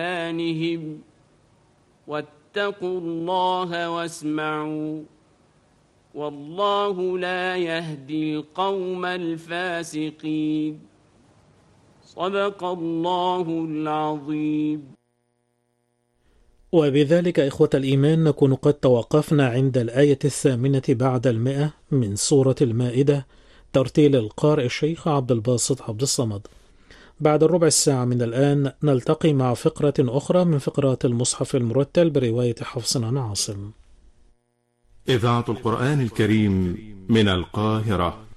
آنهم واتقوا الله واسمعوا والله لا يهدي القوم الفاسقين. صدق الله العظيم. وبذلك إخوة الإيمان نكون قد توقفنا عند الآية 8 بعد 100 من سورة المائدة، ترتيل القارئ الشيخ عبد الباسط عبد الصمد. بعد الربع الساعة من الآن نلتقي مع فقرة أخرى من فقرات المصحف المرتل برواية حفص عن عاصم. إذاعة القرآن الكريم من القاهرة.